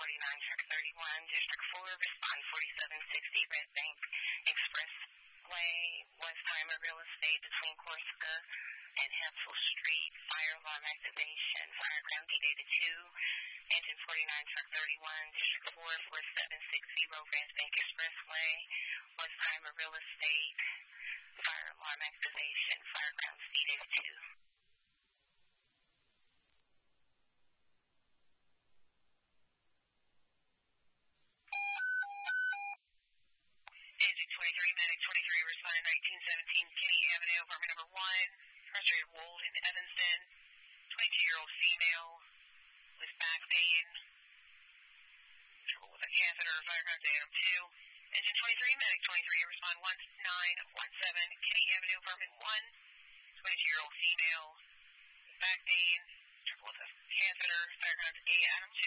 truck 31, District 4, respond 4760 Red Bank Expressway, Westheimer Real Estate between Corsica and Hemphill Street, fire alarm activation, fireground D-Data 2, engine 49, truck 31, District 4, 4760 Red Bank Expressway, Westheimer Real Estate, fire alarm activation, fireground D-Data 2. Engine 23, Medic 23, responding 1917 Kenny Avenue, apartment number 1, frustrated Wold in Evanston, 22-year-old female with back pain, trouble with a catheter, fireground data 2. Engine 23, Medic 23, respond 1917 Kenny Avenue, apartment 1, 22-year-old female with back pain, trouble with a catheter, fireground A, Adam